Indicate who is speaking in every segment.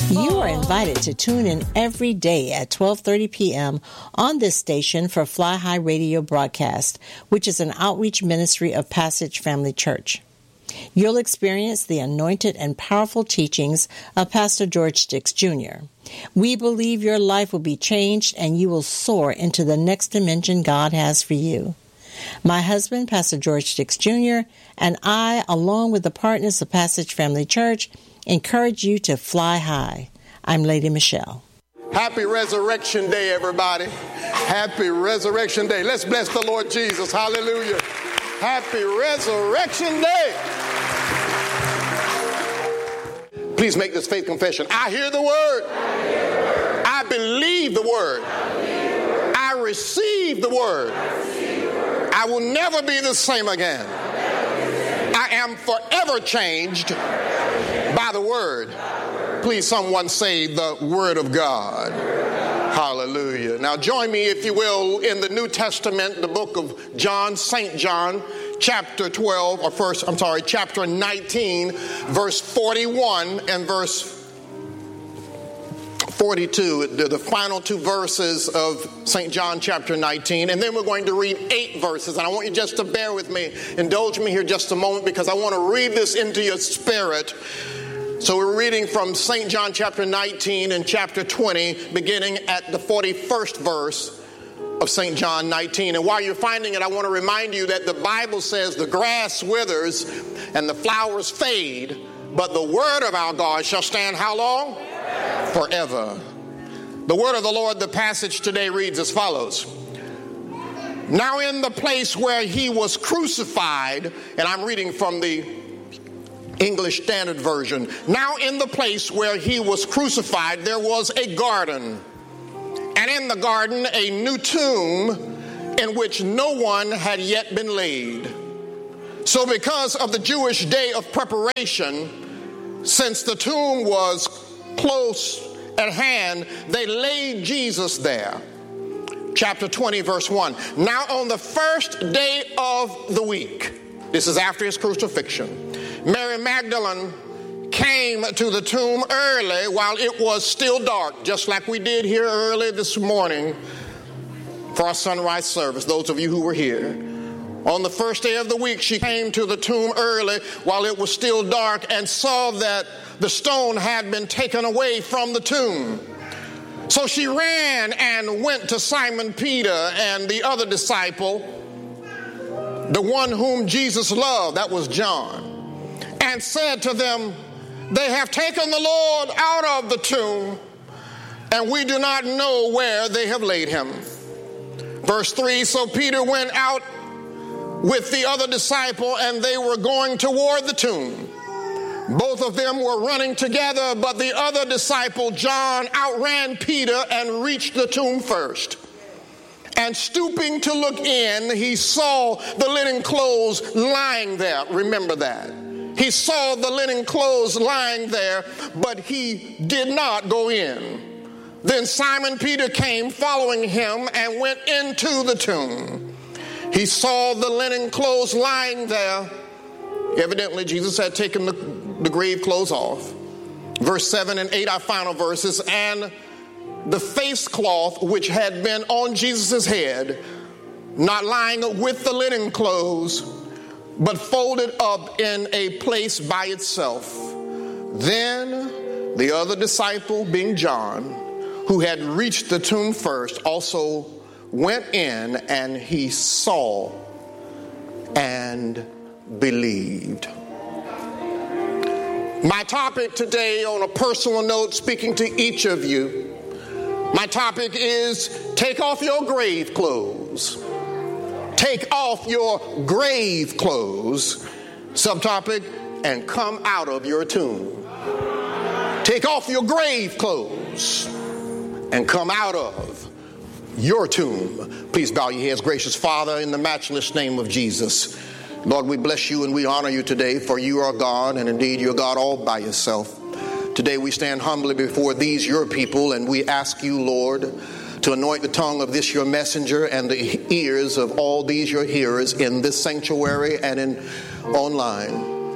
Speaker 1: You are invited to tune in every day at 12:30 p.m. on this station for Fly High Radio broadcast, which is an outreach ministry of Passage Family Church. You'll experience the anointed and powerful teachings of Pastor George Sticks Jr. We believe your life will be changed and you will soar into the next dimension God has for you. My husband, Pastor George Sticks Jr., and I, along with the partners of Passage Family Church, encourage you to fly high. I'm Lady Michelle.
Speaker 2: Happy Resurrection Day, everybody. Happy Resurrection Day. Let's bless the Lord Jesus. Hallelujah. Happy Resurrection Day. Please make this faith confession. I hear the word. I believe the word. I receive the word. I will never be the same again. I am forever changed by the word. Please, someone say the word of God. Hallelujah. Now join me, if you will, in the New Testament, the book of John, St. John, chapter 19, verse 41 and verse 42. They're the final two verses of St. John chapter 19. And then we're going to read 8 verses. And I want you just to bear with me. Indulge me here just a moment, because I want to read this into your spirit. So we're reading from St. John chapter 19 and chapter 20, beginning at the 41st verse of St. John 19. And while you're finding it, I want to remind you that the Bible says the grass withers and the flowers fade, but the word of our God shall stand how long? Forever. The word of the Lord, the passage today reads as follows. Now in the place where he was crucified, and I'm reading from the English Standard Version. Now in the place where he was crucified, there was a garden, and in the garden a new tomb in which no one had yet been laid. So because of the Jewish day of preparation, since the tomb was close at hand, they laid Jesus there. Chapter 20, verse 1. Now on the first day of the week, this is after his crucifixion, Mary Magdalene came to the tomb early while it was still dark, just like we did here early this morning for our sunrise service, those of you who were here. On the first day of the week, she came to the tomb early while it was still dark and saw that the stone had been taken away from the tomb. So she ran and went to Simon Peter and the other disciple, the one whom Jesus loved, that was John, and said to them, they have taken the Lord out of the tomb, and we do not know where they have laid him. Verse 3, so Peter went out with the other disciple, and they were going toward the tomb. Both of them were running together, but the other disciple, John, outran Peter and reached the tomb first. And stooping to look in, he saw the linen clothes lying there. Remember that. He saw the linen clothes lying there, but he did not go in. Then Simon Peter came following him and went into the tomb. He saw the linen clothes lying there. Evidently, Jesus had taken the grave clothes off. Verse 7 and 8, our final verses. And the face cloth which had been on Jesus' head, not lying with the linen clothes, but folded up in a place by itself. Then the other disciple, being John, who had reached the tomb first, also went in, and he saw and believed. My topic today, on a personal note, speaking to each of you, my topic is take off your grave clothes. Take off your grave clothes. Subtopic, and come out of your tomb. Take off your grave clothes and come out of your tomb. Please bow your heads. Gracious Father, in the matchless name of Jesus, Lord, we bless you and we honor you today, for you are God, and indeed you're God all by yourself. Today we stand humbly before these your people, and we ask you, Lord, to anoint the tongue of this your messenger and the ears of all these your hearers in this sanctuary and in online.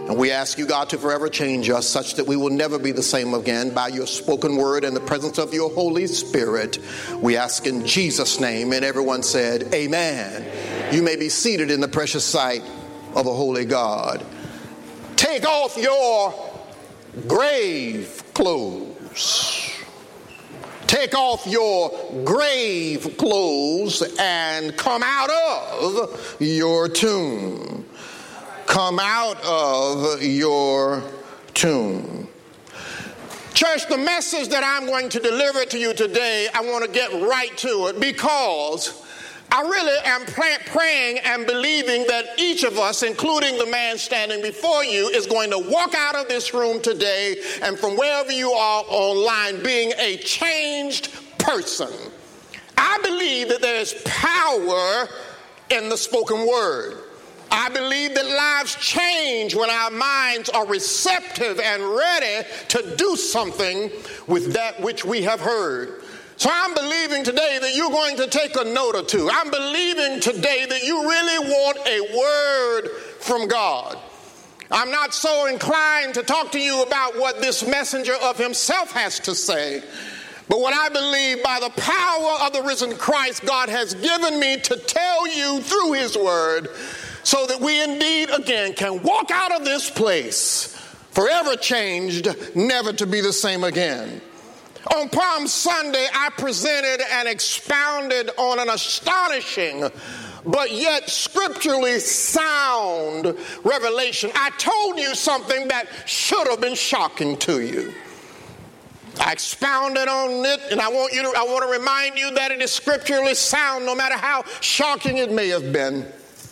Speaker 2: And we ask you, God, to forever change us such that we will never be the same again by your spoken word and the presence of your Holy Spirit. We ask in Jesus' name. And everyone said, amen. You may be seated in the precious sight of a holy God. Take off your grave clothes. Take off your grave clothes and come out of your tomb. Come out of your tomb. Church, the message that I'm going to deliver to you today, I want to get right to it because I really am praying and believing that each of us, including the man standing before you, is going to walk out of this room today and from wherever you are online being a changed person. I believe that there is power in the spoken word. I believe that lives change when our minds are receptive and ready to do something with that which we have heard. So I'm believing today that you're going to take a note or two. I'm believing today that you really want a word from God. I'm not so inclined to talk to you about what this messenger of himself has to say, but what I believe by the power of the risen Christ, God has given me to tell you through his word, so that we indeed again can walk out of this place forever changed, never to be the same again. On Palm Sunday, I presented and expounded on an astonishing but yet scripturally sound revelation. I told you something that should have been shocking to you. I expounded on it, and I want to remind you that it is scripturally sound no matter how shocking it may have been.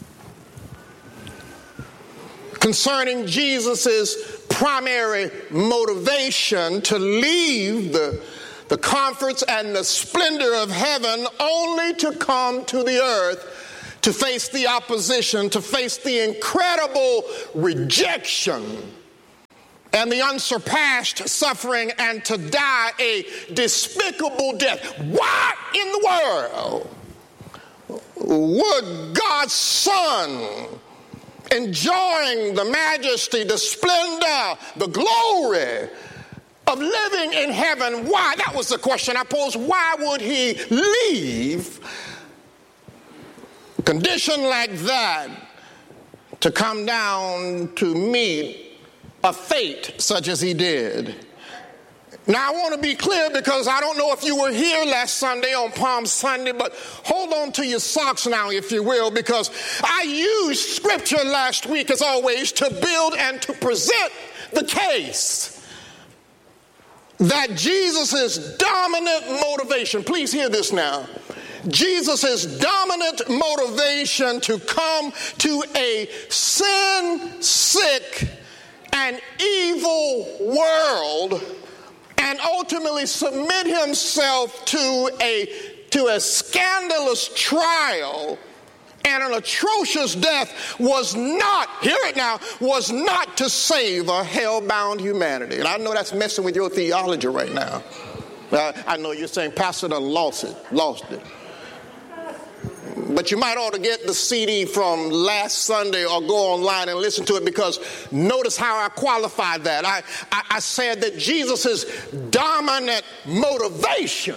Speaker 2: Concerning Jesus' primary motivation to leave the comforts and the splendor of heaven only to come to the earth to face the opposition, to face the incredible rejection and the unsurpassed suffering, and to die a despicable death. Why in the world would God's Son, enjoying the majesty, the splendor, the glory of living in heaven, why? That was the question I posed. Why would he leave a condition like that to come down to meet a fate such as he did? Now, I want to be clear because I don't know if you were here last Sunday on Palm Sunday, but hold on to your socks now, if you will, because I used scripture last week, as always, to build and to present the case that Jesus' dominant motivation, please hear this now, Jesus' dominant motivation to come to a sin-sick and evil world and ultimately submit himself to a scandalous trial and an atrocious death was not, hear it now, was not to save a hell-bound humanity. And I know that's messing with your theology right now. I know you're saying, Pastor done lost it. But you might ought to get the CD from last Sunday or go online and listen to it, because notice how I qualified that. I said that Jesus' dominant motivation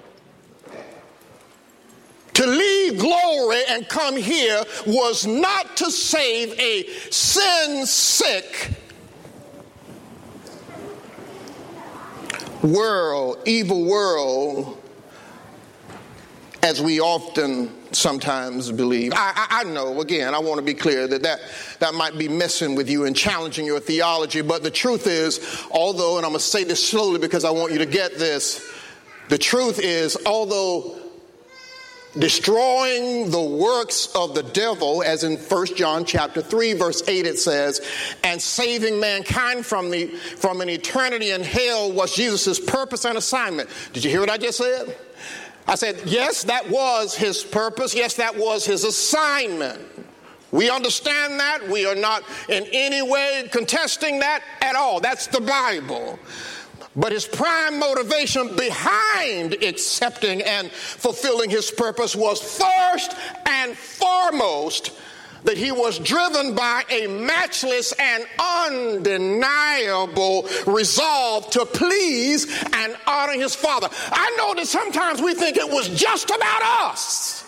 Speaker 2: to leave glory and come here was not to save a sin-sick world, evil world, as we often sometimes believe. I know, again, I want to be clear that might be messing with you and challenging your theology, but the truth is, although, and I'm going to say this slowly because I want you to get this, the truth is, although destroying the works of the devil, as in 1 John chapter 3, verse 8 it says, and saving mankind from an eternity in hell was Jesus' purpose and assignment. Did you hear what I just said? I said, yes, that was his purpose. Yes, that was his assignment. We understand that. We are not in any way contesting that at all. That's the Bible. But his prime motivation behind accepting and fulfilling his purpose was first and foremost that he was driven by a matchless and undeniable resolve to please and honor his Father. I know that sometimes we think it was just about us.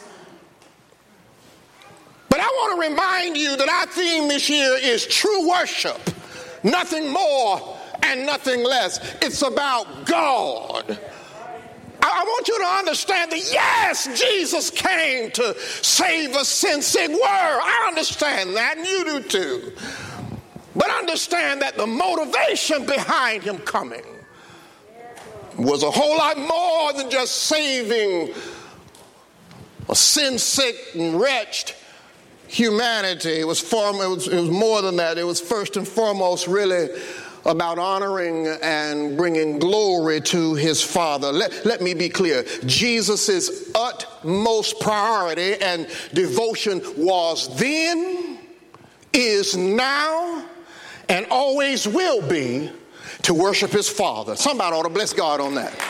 Speaker 2: But I want to remind you that our theme this year is true worship. Nothing more and nothing less. It's about God. I want you to understand that, yes, Jesus came to save a sin-sick world. I understand that, and you do too. But understand that the motivation behind him coming was a whole lot more than just saving a sin-sick and wretched humanity. It was more than that. It was first and foremost really about honoring and bringing glory to his Father. Let me be clear. Jesus' utmost priority and devotion was then, is now, and always will be to worship his Father. Somebody ought to bless God on that.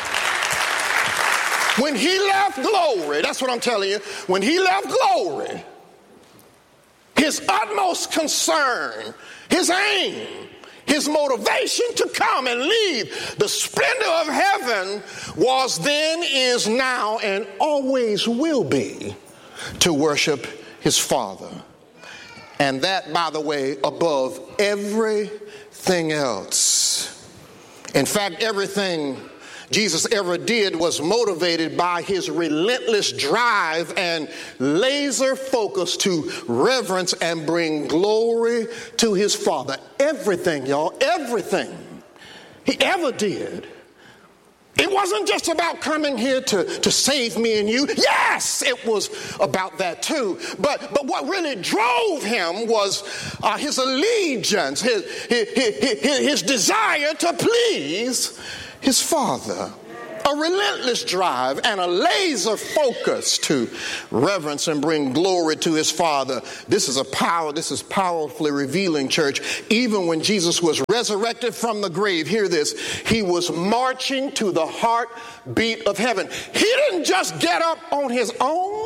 Speaker 2: When he left glory, that's what I'm telling you, when he left glory, his utmost concern, his aim, his motivation to come and leave the splendor of heaven was then, is now, and always will be to worship his Father. And that, by the way, above everything else. In fact, everything Jesus ever did was motivated by his relentless drive and laser focus to reverence and bring glory to his Father. Everything, y'all, everything he ever did. It wasn't just about coming here to save me and you. Yes, it was about that too. But what really drove him was his allegiance, his desire to please his Father. A relentless drive and a laser focus to reverence and bring glory to his Father. This is powerfully revealing, church. Even when Jesus was resurrected from the grave, hear this, he was marching to the heartbeat of heaven. He didn't just get up on his own.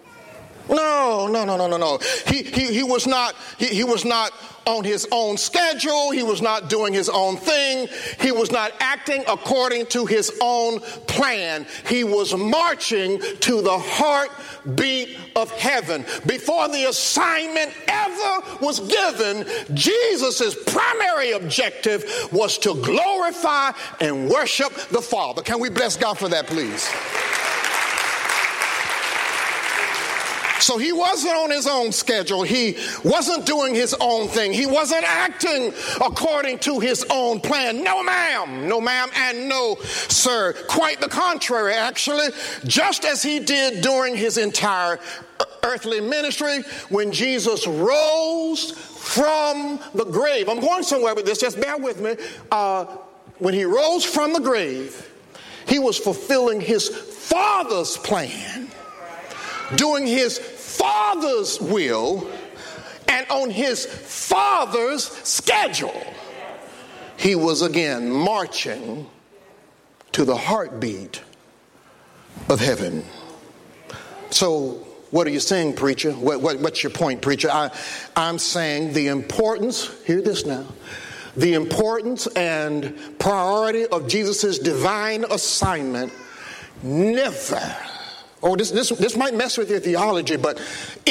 Speaker 2: No. He was not on his own schedule. He was not doing his own thing. He was not acting according to his own plan. He was marching to the heartbeat of heaven. Before the assignment ever was given, Jesus' primary objective was to glorify and worship the Father. Can we bless God for that, please? So he wasn't on his own schedule. He wasn't doing his own thing. He wasn't acting according to his own plan. No ma'am, and no sir. Quite the contrary, actually. Just as he did during his entire earthly ministry, when Jesus rose from the grave. I'm going somewhere with this, just bear with me. When he rose from the grave, he was fulfilling his Father's plan, doing his Father's will, and on his Father's schedule. He was again marching to the heartbeat of heaven. So what are you saying, preacher? What's your point, preacher? I'm saying the importance, hear this now, the importance and priority of Jesus' divine assignment never, this might mess with your theology, but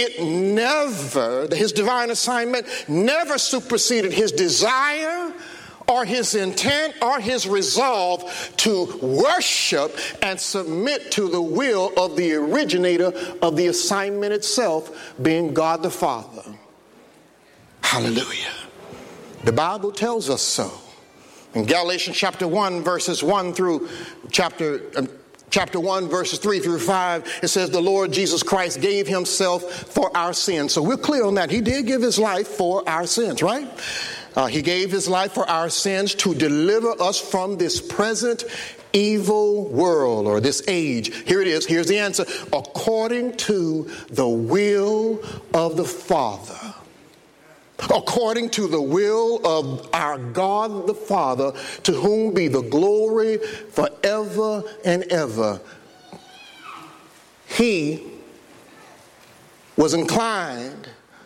Speaker 2: his divine assignment never superseded his desire or his intent or his resolve to worship and submit to the will of the originator of the assignment itself, being God the Father. Hallelujah. The Bible tells us so. In Galatians chapter 1, verses 1 through chapter 1, verses 3 through 5, it says the Lord Jesus Christ gave himself for our sins. So we're clear on that. He did give his life for our sins, right? He gave his life for our sins to deliver us from this present evil world or this age. Here it is. Here's the answer. According to the will of the Father. According to the will of our God the Father, to whom be the glory forever and ever. He was inclined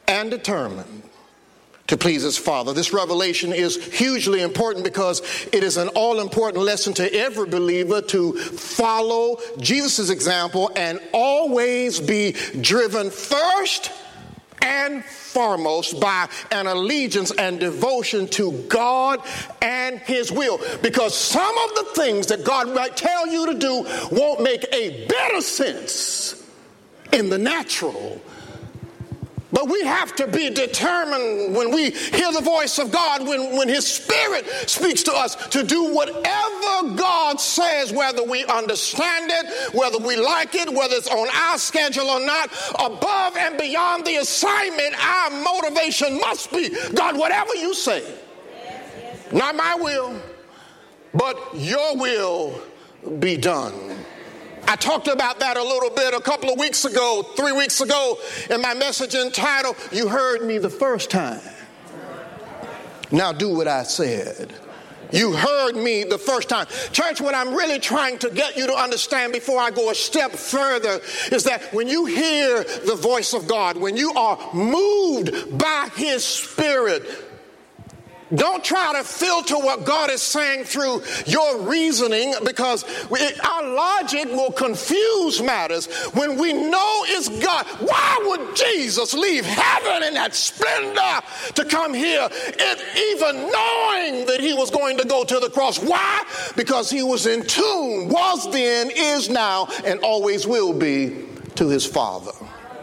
Speaker 2: and determined to please his Father. This revelation is hugely important because it is an all-important lesson to every believer to follow Jesus' example and always be driven first and foremost by an allegiance and devotion to God and his will. Because some of the things that God might tell you to do won't make a better sense in the natural. But we have to be determined when we hear the voice of God, when his Spirit speaks to us, to do whatever God says, whether we understand it, whether we like it, whether it's on our schedule or not. Above and beyond the assignment, our motivation must be, God, whatever you say, not my will, but your will be done. I talked about that a little bit a couple of weeks ago, 3 weeks ago, in my message entitled, You Heard Me the First Time. Now do what I said. You heard me the first time. Church, what I'm really trying to get you to understand before I go a step further is that when you hear the voice of God, when you are moved by his Spirit, don't try to filter what God is saying through your reasoning, because our logic will confuse matters. When we know it's God, why would Jesus leave heaven in that splendor to come here, even knowing that he was going to go to the cross? Why? Because he was in tune, was then, is now, and always will be to his Father.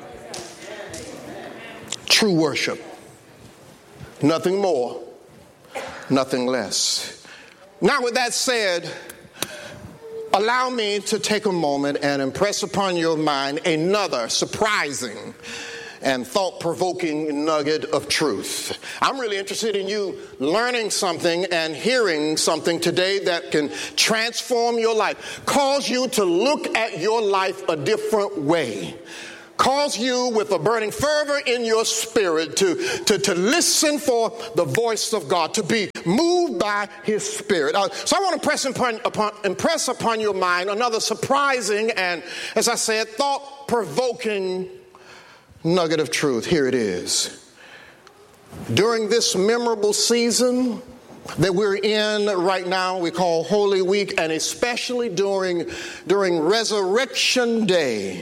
Speaker 2: True worship. Nothing more. Nothing less. Now, with that said, allow me to take a moment and impress upon your mind another surprising and thought-provoking nugget of truth. I'm really interested in you learning something and hearing something today that can transform your life, cause you to look at your life a different way, cause you with a burning fervor in your spirit to listen for the voice of God, to be moved by his Spirit. So I want to impress upon your mind another surprising and, as I said, thought-provoking nugget of truth. Here it is. During this memorable season that we're in right now, we call Holy Week, and especially during Resurrection Day,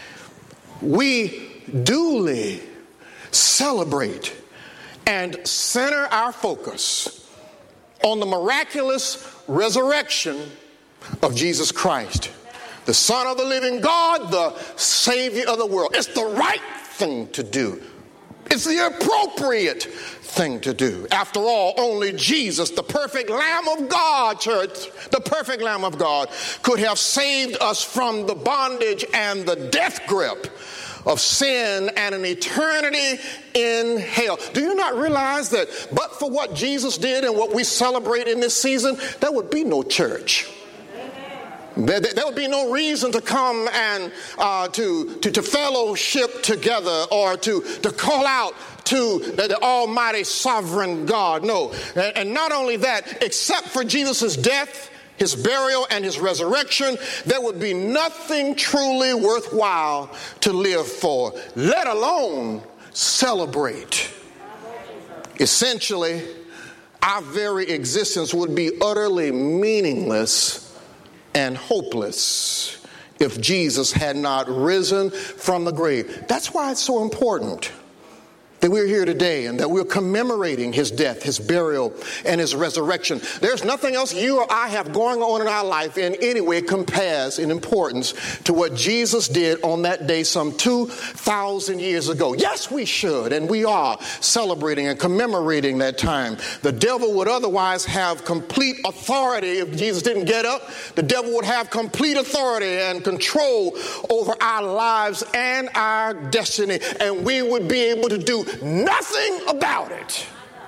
Speaker 2: we duly celebrate and center our focus on the miraculous resurrection of Jesus Christ, the Son of the living God, the Savior of the world. It's the right thing to do. It's the appropriate thing to do. After all, only Jesus, the perfect Lamb of God, church, the perfect Lamb of God, could have saved us from the bondage and the death grip of sin and an eternity in hell. Do you not realize that but for what Jesus did and what we celebrate in this season, there would be no church? There would be no reason to come and to fellowship together or to call out to the almighty sovereign God. No. And not only that, except for Jesus' death, his burial, and his resurrection, there would be nothing truly worthwhile to live for, let alone celebrate. Essentially, our very existence would be utterly meaningless and hopeless if Jesus had not risen from the grave. That's why it's so important that we're here today and that we're commemorating his death, his burial, and his resurrection. There's nothing else you or I have going on in our life in any way compares in importance to what Jesus did on that day some 2,000 years ago. Yes, we should, and we are celebrating and commemorating that time. The devil would otherwise have complete authority if Jesus didn't get up. The devil would have complete authority and control over our lives and our destiny, and we would be able to do nothing about it.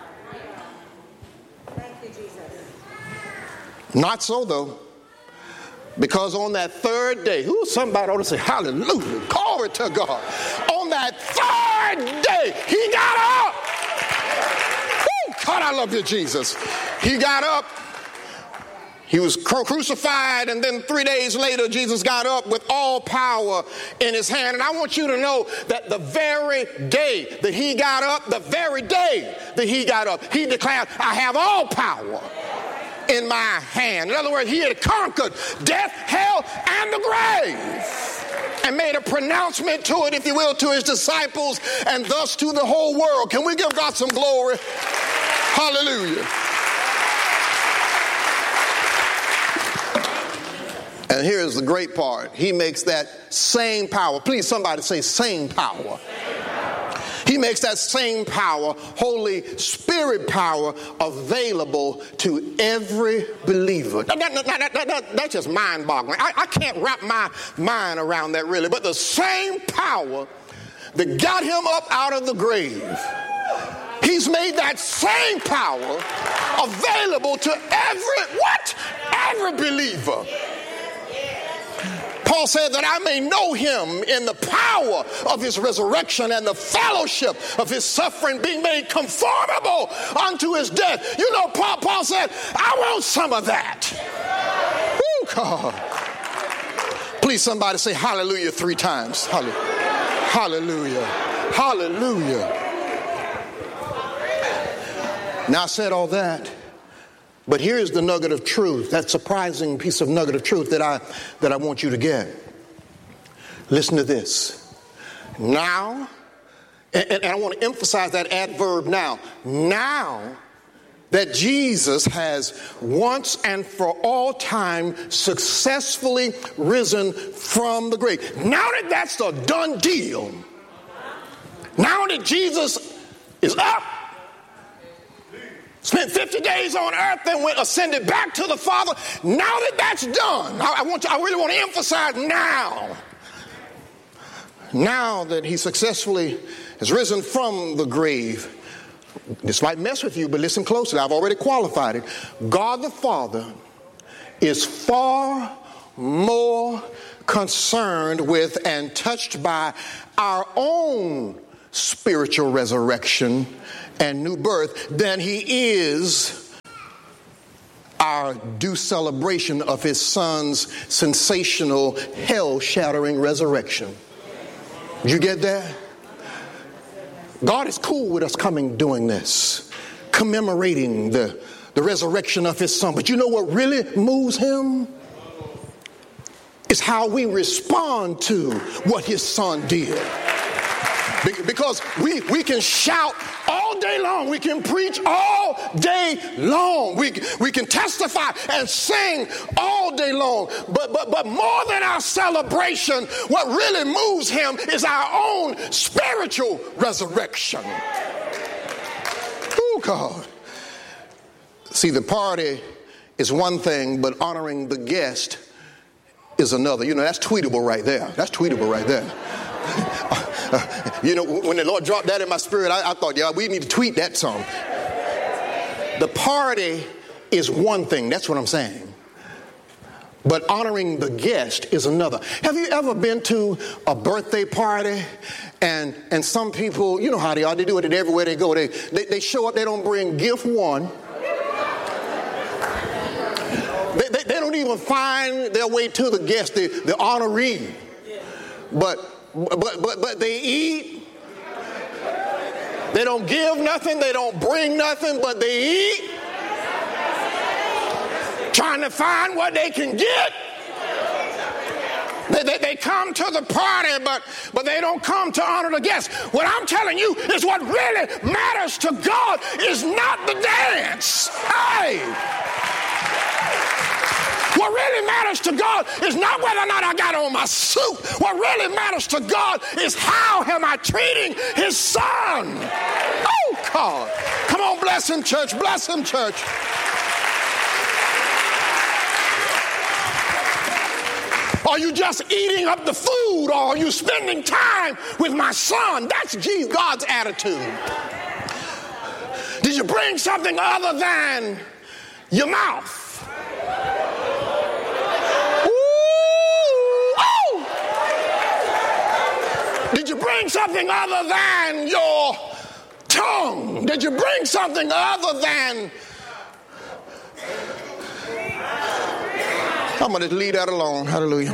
Speaker 3: Thank you, Jesus.
Speaker 2: Not so, though, because on that third day, somebody ought to say hallelujah, glory to God. On that third day, he got up. God, I love you, Jesus. He got up He was crucified, and then 3 days later, Jesus got up with all power in his hand. And I want you to know that the very day that he got up, he declared, I have all power in my hand. In other words, he had conquered death, hell, and the grave, and made a pronouncement to it, if you will, to his disciples, and thus to the whole world. Can we give God some glory? Hallelujah. And here's the great part. He makes that same power. Please, somebody say same power. He makes that same power, Holy Spirit power, available to every believer. That's just mind-boggling. I can't wrap my mind around that, really. But the same power that got him up out of the grave, he's made that same power available to every believer. Paul said that I may know him in the power of his resurrection and the fellowship of his suffering, being made conformable unto his death. You know, Paul said, I want some of that. Woo, God. Please, somebody say hallelujah 3 times. Hallelujah. Hallelujah. Now, I said all that, but here's the nugget of truth, that surprising piece of nugget of truth that I want you to get. Listen to this. Now, and I want to emphasize that adverb now. Now that Jesus has once and for all time successfully risen from the grave. Now that that's a done deal. Now that Jesus is up, spent 50 days on earth, then went ascended back to the Father. Now that that's done, I really want to emphasize now. Now that he successfully has risen from the grave, this might mess with you, but listen closely. I've already qualified it. God the Father is far more concerned with and touched by our own spiritual resurrection and new birth than he is our due celebration of his son's sensational, hell-shattering resurrection. Did you get that? God is cool with us doing this, commemorating the resurrection of his son. But you know what really moves him? It's how we respond to what his son did. Because we can shout all day long. We can preach all day long. We can testify and sing all day long. But more than our celebration, what really moves him is our own spiritual resurrection. Oh, God. See, the party is one thing, but honoring the guest is another. You know, that's tweetable right there. That's tweetable right there. You know, when the Lord dropped that in my spirit, I thought, yeah, we need to tweet that song. The party is one thing. That's what I'm saying. But honoring the guest is another. Have you ever been to a birthday party and some people, you know how they are, they do it everywhere they go. They show up, they don't bring gift one. They don't even find their way to the guest, the honoree. But they eat. They don't give nothing. They don't bring nothing, but they eat. Trying to find what they can get. They come to the party, but they don't come to honor the guests. What I'm telling you is what really matters to God is not the dance. Hey! What really matters to God is not whether or not I got on my suit. What really matters to God is how am I treating his son. Oh, God. Come on, bless him, church. Bless him, church. Are you just eating up the food, or are you spending time with my son? That's God's attitude. Did you bring something other than your mouth? Did you bring something other than your tongue? Did you bring something other than I'm going to leave that alone. Hallelujah.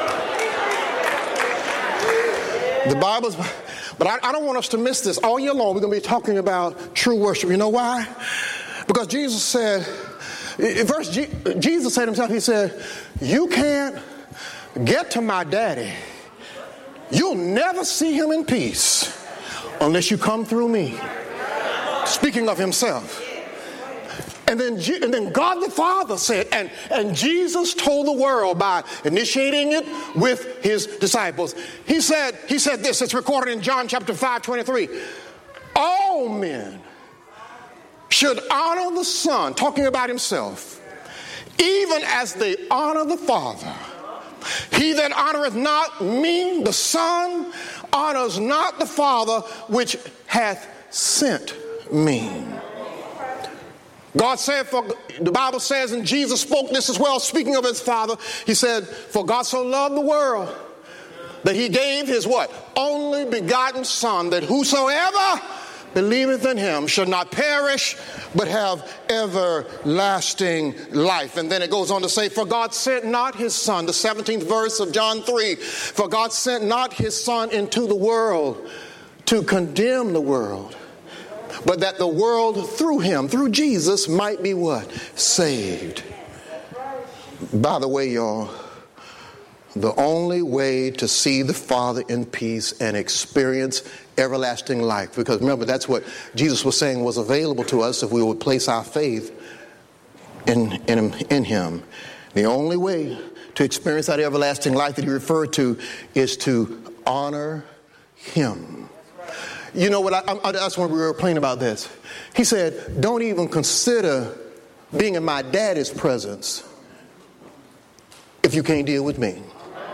Speaker 2: The Bible's, but I don't want us to miss this. All year long, we're going to be talking about true worship. You know why? Because Jesus said, first, Jesus said himself, he said, you can't get to my daddy. You'll never see him in peace unless you come through me. Speaking of himself. And then God the Father said, and Jesus told the world by initiating it with his disciples. He said this, it's recorded in John chapter 5:23. All men should honor the Son, talking about himself, even as they honor the Father. He that honoreth not me, the Son, honors not the Father which hath sent me. God said, for the Bible says, and Jesus spoke this as well, speaking of his Father, he said, for God so loved the world that he gave his what? Only begotten Son, that whosoever believeth in him should not perish, but have everlasting life. And then it goes on to say, for God sent not his Son, the 17th verse of John 3, for God sent not his Son into the world to condemn the world, but that the world through him, through Jesus, might be what? Saved. By the way, y'all, the only way to see the Father in peace and experience everlasting life, because remember, that's what Jesus was saying was available to us if we would place our faith in him. The only way to experience that everlasting life that he referred to is to honor him. You know what, that's when we were playing about this. He said, don't even consider being in my daddy's presence if you can't deal with me.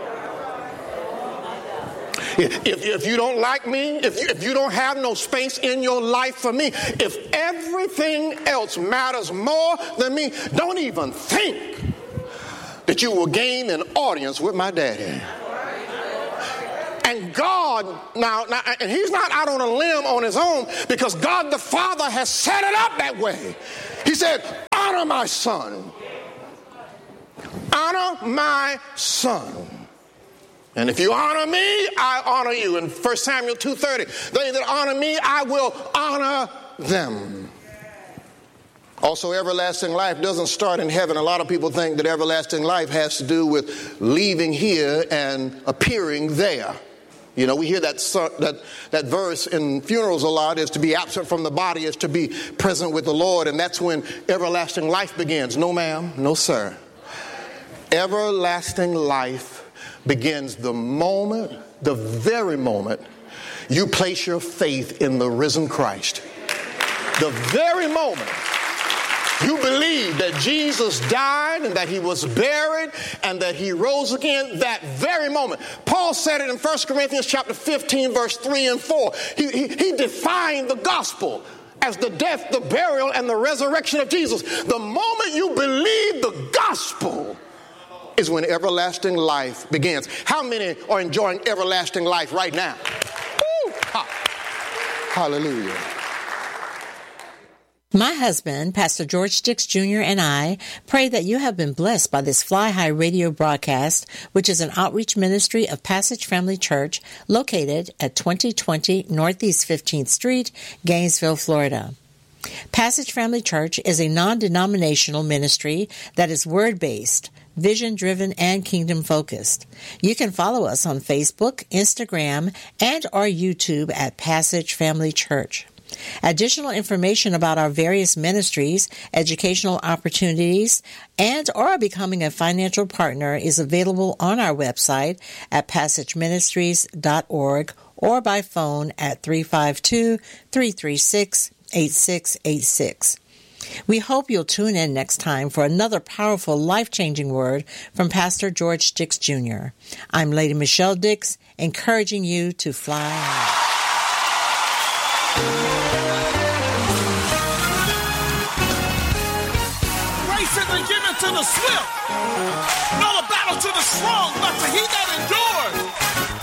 Speaker 2: If you don't like me, if you don't have no space in your life for me, if everything else matters more than me, don't even think that you will gain an audience with my daddy. And God, now, and he's not out on a limb on his own, because God the Father has set it up that way. He said, honor my Son. Honor my Son. And if you honor me, I honor you. In 1 Samuel 2:30, they that honor me, I will honor them. Also, everlasting life doesn't start in heaven. A lot of people think that everlasting life has to do with leaving here and appearing there. You know, we hear that verse in funerals a lot, is to be absent from the body is to be present with the Lord. And that's when everlasting life begins. No, ma'am. No, sir. Everlasting life begins the very moment you place your faith in the risen Christ. The very moment you believe that Jesus died and that he was buried and that he rose again, that very moment. Paul said it in 1 Corinthians chapter 15, verse 3 and 4. He defined the gospel as the death, the burial, and the resurrection of Jesus. The moment you believe the gospel is when everlasting life begins. How many are enjoying everlasting life right now? Woo! Hallelujah.
Speaker 1: My husband, Pastor George Dix Jr., and I pray that you have been blessed by this Fly High radio broadcast, which is an outreach ministry of Passage Family Church located at 2020 Northeast 15th Street, Gainesville, Florida. Passage Family Church is a non-denominational ministry that is word-based, vision-driven, and kingdom-focused. You can follow us on Facebook, Instagram, and our YouTube at Passage Family Church. Additional information about our various ministries, educational opportunities, and or becoming a financial partner is available on our website at passageministries.org or by phone at 352-336-8686. We hope you'll tune in next time for another powerful, life-changing word from Pastor George Dix Jr. I'm Lady Michelle Dix, encouraging you to fly high.
Speaker 3: Race isn't given to the swift, nor the battle to the strong, but to he that endures.